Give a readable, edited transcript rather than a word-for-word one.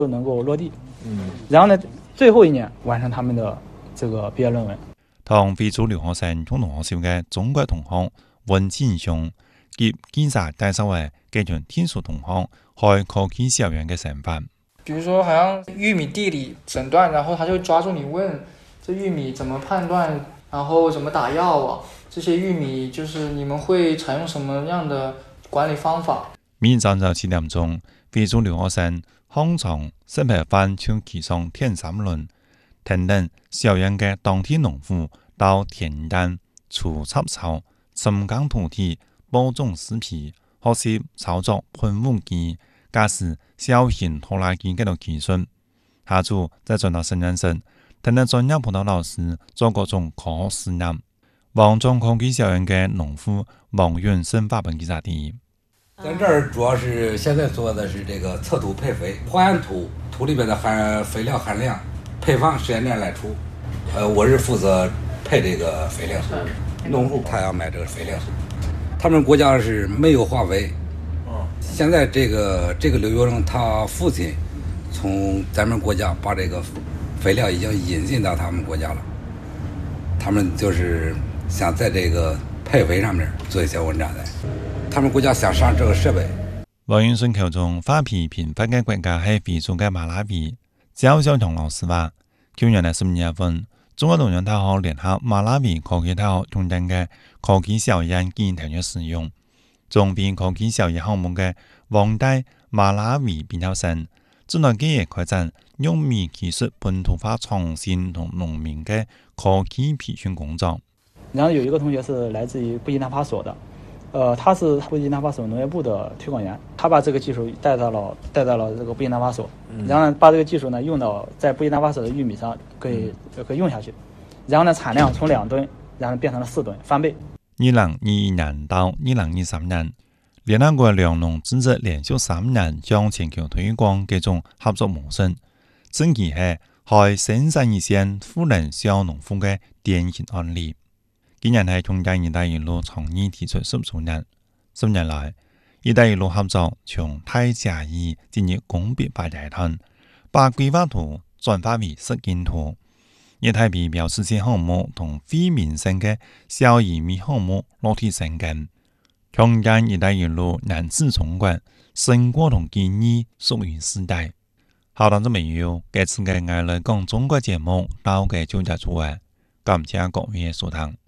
都能够落地。然后呢，最后一年完成他们的这个毕业论文。 同非主流學生共同學習嘅中國同學溫建雄及記者介紹為幾種天數同學開科技校園嘅想法。 比如說好像玉米地理診斷，然後他就抓住你問這玉米怎麼判斷，然後怎麼打藥啊，這些玉米就是你們會採用什麼樣的管理方法。 明早7點鐘，非主流學生康從石牌灣丘騎上田三輪，聽等校園嘅當地農夫到田間除雜草、深耕土地、播種施皮、學習操作噴霧機、駕駛小型拖拉機嘅技術。下晝在轉到實驗室，聽到專業輔導老師做各種科學實驗。王中科技校園嘅農夫王遠生發本記者提。 咱这儿主要是现在做的是这个测土配肥，还原土里边的肥料含量，配方实验店来出。我是负责配这个肥料，农户他要买这个肥料。他们国家是没有化肥。现在这个刘学生他父亲从咱们国家把这个肥料已经引进到他们国家了，他们就是想在这个配肥上面做一些文章的。他们國家想上這個設備。 王永順口中發皮頻發嘅國家係非洲嘅馬拉維。趙小強老師話，去年嘅12月份，中國農業大學聯合馬拉維科技大學中等嘅科技校園建投入使用。中邊科技校園項目嘅黃帶馬拉維畢業生，之內幾日開展用米技術本土化創新同農民嘅科技培訓工作。 然後有一個同學是來自於布基納法索的。他是布基納法索農業部的推廣員，他把這個技術帶到了這個布基納法索，然後呢，把這個技術呢用到在布基納法索的玉米上，可以用下去，然後呢，產量從2噸，然後變成了4噸，翻倍。 2021年到2023年，聯合國糧農組織連續3年將全球推廣各種合作模式，真係喺生產一線富人小農夫嘅典型案例。今年係中間一帶一路倡議提出10周年，10年來，一帶一路合作從太甲乙進入工業化階段，把規劃圖轉化為實踐圖。一太比表示性項目同非民生嘅小移民項目落地生根。中間一帶一路難治中國，成果同建議屬於時代。好到這沒有，這次嘅愛來講中國節目到嘅就結束啊，感謝各位收聽。